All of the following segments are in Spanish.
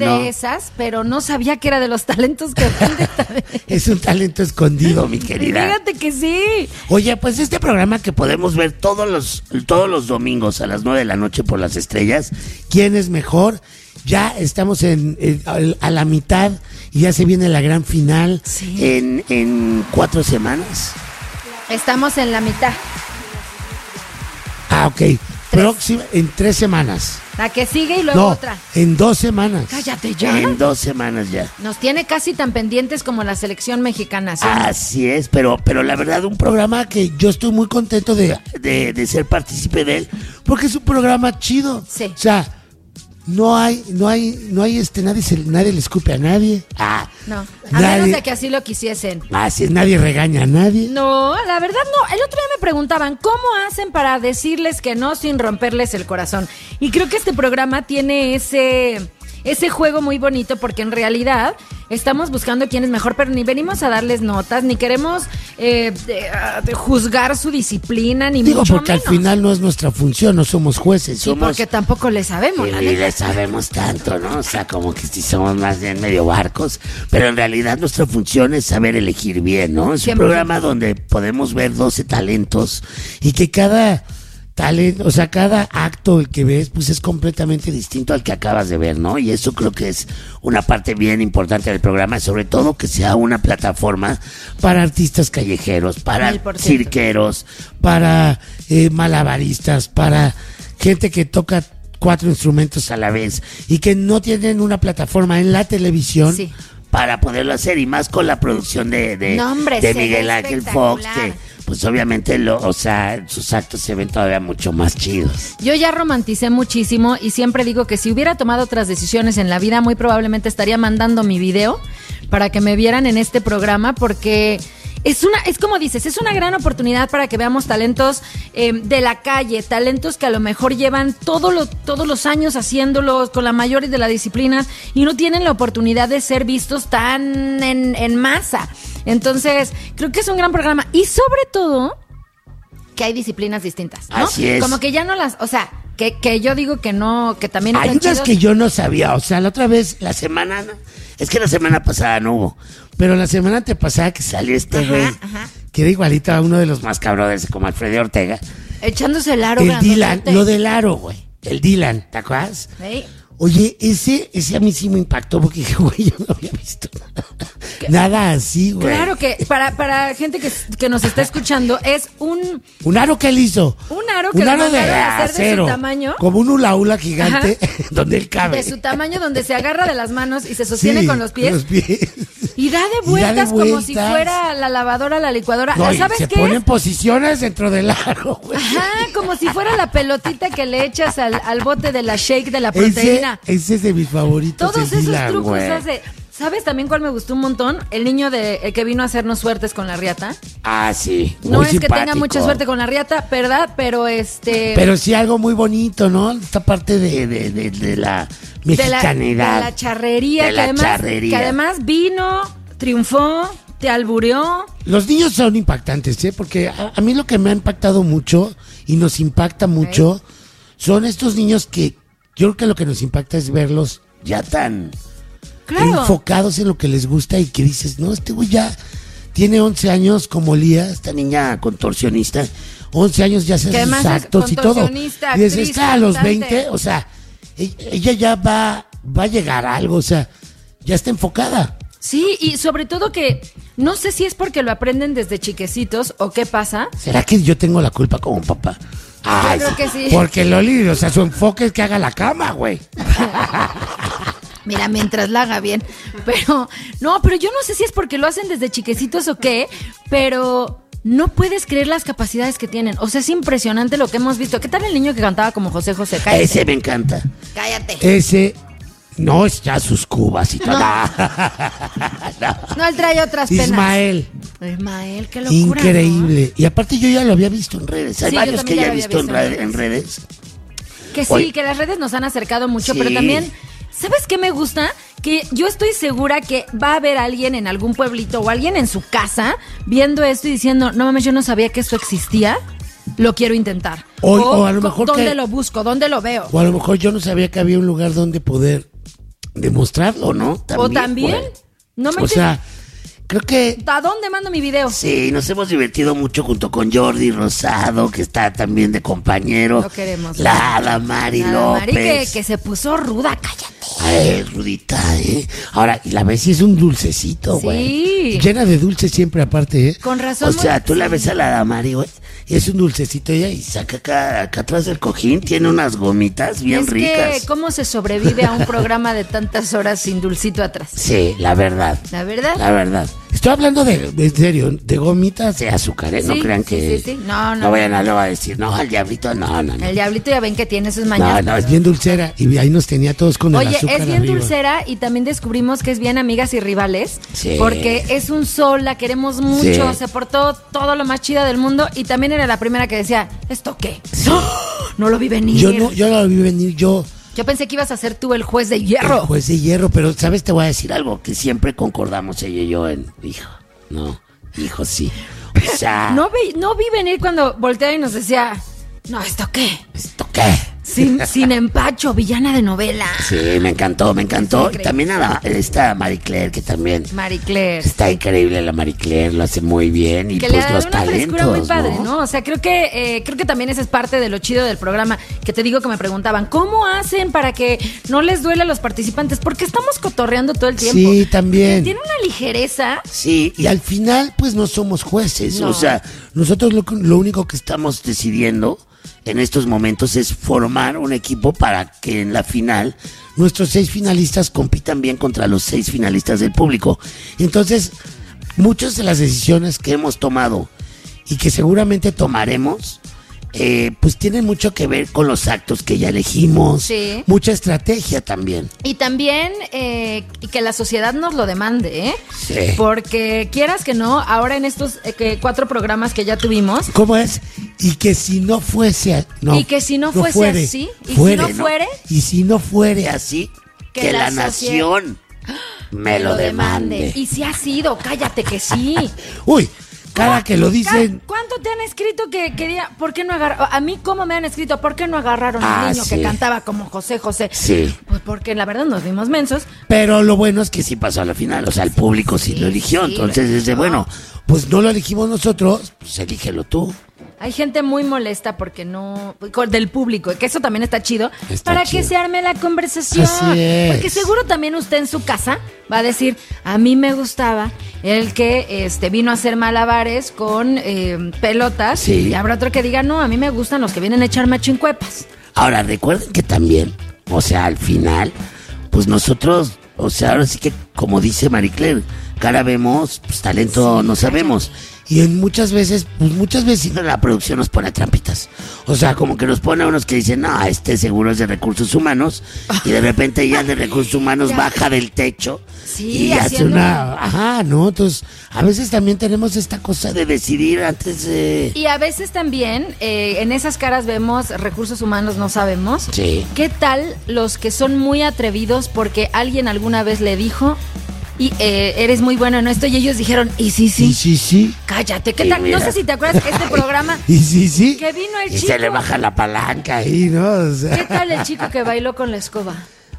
de esas, pero no sabía que era de los talentos que aprende. Es un talento escondido, mi querida. Fíjate que sí. Oye, pues este programa que podemos ver todos los domingos a las 9 de la noche por Las Estrellas, ¿quién es mejor? Ya estamos a la mitad y ya se viene la gran final en 4 semanas. Estamos en la mitad. Ah, ok. Próxima, en 3 semanas. La que sigue y luego otra. En 2 semanas. Cállate ya. En 2 semanas ya. Nos tiene casi tan pendientes como la selección mexicana. ¿Sí? Así es, pero la verdad un programa que yo estoy muy contento de ser partícipe de él, porque es un programa chido. Sí. O sea, no hay nadie le escupe a nadie. No, a menos de que así lo quisiesen. Así es, nadie regaña a nadie. No, la verdad no. El otro día me preguntaban, ¿cómo hacen para decirles que no sin romperles el corazón? Y creo que este programa tiene ese juego muy bonito, porque en realidad estamos buscando quién es mejor, pero ni venimos a darles notas, ni queremos juzgar su disciplina, ni Digo, mucho porque menos. al final no es nuestra función, no somos jueces. Sí, porque tampoco le sabemos. Ni le sabemos tanto, ¿no? O sea, como que si somos más bien medio barcos, pero en realidad nuestra función es saber elegir bien, ¿no? Es un programa donde podemos ver 12 talentos y que cada talento, o sea, cada acto el que ves, pues es completamente distinto al que acabas de ver, ¿no? Y eso creo que es una parte bien importante del programa, sobre todo que sea una plataforma para artistas callejeros, para 1000%. cirqueros, para malabaristas, para gente que toca 4 instrumentos a la vez y que no tienen una plataforma en la televisión para poderlo hacer, y más con la producción de Miguel Ángel Fox, que pues obviamente sus actos se ven todavía mucho más chidos. Yo ya romanticé muchísimo y siempre digo que si hubiera tomado otras decisiones en la vida, muy probablemente estaría mandando mi video para que me vieran en este programa, porque es como dices, es una gran oportunidad para que veamos talentos de la calle, talentos que a lo mejor llevan todos los años haciéndolos con la mayor de las disciplinas y no tienen la oportunidad de ser vistos tan en masa. Entonces, creo que es un gran programa y sobre todo que hay disciplinas distintas, ¿no? Así es. Como que ya no las, o sea, que yo digo que no, que también hay unas chidos. Que yo no sabía, o sea, la otra vez, la semana pasada no hubo, pero la semana antepasada que salió este güey, que era igualito a uno de los más cabrones, como Alfredo Ortega. Echándose el aro. El Dylan, lo del aro, güey. El Dylan, ¿te acuerdas? Sí. Oye, ese a mí sí me impactó, porque dije, güey, yo no había visto nada así, güey. Claro que para gente que nos está escuchando, es un aro que él hizo. Un aro que lo mandaron a hacer acero, de su tamaño. Como un hula hula gigante, donde él cabe. De su tamaño, donde se agarra de las manos y se sostiene con los pies. Y da de vueltas como si fuera la lavadora, la licuadora. No, ¿Sabes se qué? Ponen posiciones dentro del aro, güey. Ajá, como si fuera la pelotita que le echas al bote de la shake de la proteína. Ese es de mis favoritos. Todos esos Dylan, trucos güey. hace. ¿Sabes también cuál me gustó un montón? El niño el que vino a hacernos suertes con la riata. Ah, sí. No es simpático. Que tenga mucha suerte con la riata, ¿verdad? Pero Pero sí algo muy bonito, ¿no? Esta parte de la mexicanidad. De la charrería. Que además vino, triunfó, te albureó. Los niños son impactantes, ¿eh? Porque a mí lo que me ha impactado mucho y nos impacta mucho son estos niños que yo creo que lo que nos impacta es verlos ya tan enfocados en lo que les gusta y que dices, no, este güey ya tiene 11 años como Lía, esta niña contorsionista, 11 años ya hace sus actos y todo. Y dices, a los 20, o sea, ella ya va a llegar a algo, o sea, ya está enfocada. Sí, y sobre todo que no sé si es porque lo aprenden desde chiquecitos o qué pasa. ¿Será que yo tengo la culpa como papá? Ay, yo creo que sí. Porque Loli, o sea, su enfoque es que haga la cama, güey. Mira, mientras la haga bien. Pero yo no sé si es porque lo hacen desde chiquecitos o qué, pero no puedes creer las capacidades que tienen. O sea, es impresionante lo que hemos visto. ¿Qué tal el niño que cantaba como José José? Cállate. Ese me encanta. Cállate. Ese, no, es ya sus cubas y todo. No, él trae otras penas. Ismael, qué locura. Increíble. ¿No? Y aparte yo ya lo había visto en redes. Hay sí, varios que ya he visto en redes. Que sí, que las redes nos han acercado mucho, pero también, ¿sabes qué me gusta? Que yo estoy segura que va a haber alguien en algún pueblito o alguien en su casa viendo esto y diciendo, no mames, yo no sabía que esto existía, lo quiero intentar. O a lo mejor ¿dónde lo busco? ¿Dónde lo veo? O a lo mejor yo no sabía que había un lugar donde poder demostrarlo, ¿no? O también, güey. no me O sea, creo que ¿a dónde mando mi video? sí, nos hemos divertido mucho junto con Jordi Rosado, que está también de compañero. Lo queremos. La Mari Nada, Mari, López. que se puso ruda, cállate. Ay, Rudita, ¿eh? Ahora, y la ves y es un dulcecito, Sí. güey. Llena de dulce siempre aparte, ¿eh? Con razón, O sea, muy- tú la ves a la Damari, güey, y es un dulcecito ella y saca acá atrás del cojín, tiene unas gomitas bien es ricas. que, ¿cómo se sobrevive a un programa de tantas horas sin dulcito atrás? Sí, la verdad. ¿La verdad? La verdad. Estoy hablando de en serio, de gomitas de azúcar, ¿eh? No Sí, crean sí, que... sí, sí. No, no, No vayan no. a luego a decir, no, al diablito, no. El diablito ya ven que tiene sus No, mañas. no, es bien dulcera y ahí nos tenía todos con el Oye, azúcar es bien arriba. dulcera y también descubrimos que es bien amigas y rivales. Sí. Porque es un sol, la queremos mucho, Sí. se portó todo lo más chida del mundo y también era la primera que decía, ¿esto qué? ¡Oh! No lo vi venir. Yo no lo vi venir, yo Pensé que ibas a ser tú el juez de hierro. el juez de hierro, pero sabes, te voy a decir algo que siempre concordamos ella y yo hijo, sí. O sea, No vi venir cuando volteaba y nos decía, no, ¿esto qué? ¿esto qué? Sin empacho, villana de novela. Sí, me encantó. Y Increíble. también a esta Marie Claire, que también Marie Claire. está increíble la Marie Claire, lo hace muy bien. Y Que pues le da los una talentos, frescura muy padre, ¿no? O sea, creo que también esa es parte de lo chido del programa. Que te digo que me preguntaban, ¿cómo hacen para que no les duele a los participantes? Porque estamos cotorreando todo el tiempo. Sí, también. Tiene una ligereza. Sí, y al final, pues no somos jueces. No. O sea, nosotros lo único que estamos decidiendo en estos momentos es formar un equipo para que en la final nuestros 6 finalistas compitan bien contra los 6 finalistas del público. Entonces, muchas de las decisiones que hemos tomado y que seguramente tomaremos, pues tienen mucho que ver con los actos que ya elegimos. Sí. Mucha estrategia también. Y también y que la sociedad nos lo demande, ¿eh? Sí. Porque quieras que no, ahora en estos 4 programas que ya tuvimos, ¿Cómo es? Y que si no fuese Y que si no fuese así, y si no fuere, y si no fuere así, que que la la nación me lo demande. Y si ha sido, cállate que sí. Uy, cada que lo dicen. ¿Cuánto te han escrito que quería? ¿Por qué no agarraron? A mí, ¿cómo me han escrito? ¿Por qué no agarraron al niño sí. que cantaba como José José? Sí. Pues porque la verdad nos vimos mensos. Pero lo bueno es que sí pasó a la final, o sea, el público sí lo eligió. sí, Entonces, lo bueno, pues no lo elegimos nosotros, pues elígelo tú. Hay gente muy molesta porque no... del público, que eso también está chido. Está para chido. que se arme la conversación. Así es. Porque seguro también usted en su casa va a decir, a mí me gustaba el que vino a hacer malabares con pelotas. Sí. Y habrá otro que diga, no, a mí me gustan los que vienen a echar machincuepas. Ahora, recuerden que también, o sea, al final, pues nosotros, o sea, ahora sí que, como dice Marie Claire, cara vemos, pues talento Sí, no sabemos. Y muchas veces la producción nos pone trampitas. O sea, como que nos pone a unos que dicen, no, este seguro es de recursos humanos. Y de repente ya el de recursos humanos Ya. baja del techo. Sí, y hace haciendo- una... Ajá, ¿no? Entonces, a veces también tenemos esta cosa de decidir antes de... Y a veces también en esas caras vemos recursos humanos, no sabemos. Sí. ¿Qué tal los que son muy atrevidos porque alguien alguna vez le dijo y eres muy bueno en esto y ellos dijeron, y sí, sí, Y sí. cállate, ¿qué Y tal? mira. No sé si te acuerdas este programa Y sí. que vino el Y chico. se le baja la palanca ahí, ¿no? O sea... ¿Qué tal el chico que bailó con la escoba?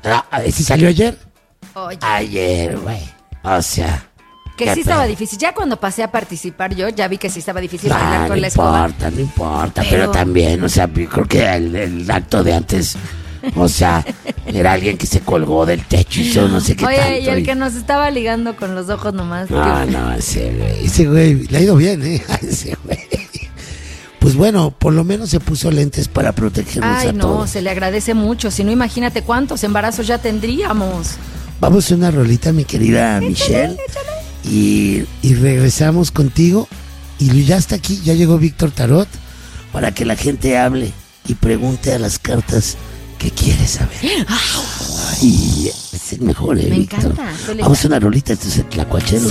¿Sí salió ayer? Oye, Ayer, güey. O sea... que qué sí estaba pedo. difícil. Ya cuando pasé a participar yo, ya vi que sí estaba difícil No, bailar no con la escoba. importa, no importa. Pero- Pero también, o sea, yo creo que el acto de antes, o sea, era alguien que se colgó del techo y yo no sé qué Oye, tanto. y el que nos estaba ligando con los ojos nomás. No, ese güey le ha ido bien, ¿eh? A ese güey. Pues bueno, por lo menos se puso lentes para protegernos Ay, a no, todos. se le agradece mucho. Si no, imagínate cuántos embarazos ya tendríamos. Vamos a una rolita, mi querida Michelle. Y regresamos contigo. Y ya está aquí, ya llegó Víctor Tarot para que la gente hable y pregunte a las cartas qué quiere saber. Ay, es el mejor, Me Víctor. encanta, estoy lista. Vamos a una rolita, esto es el Tlacuachero.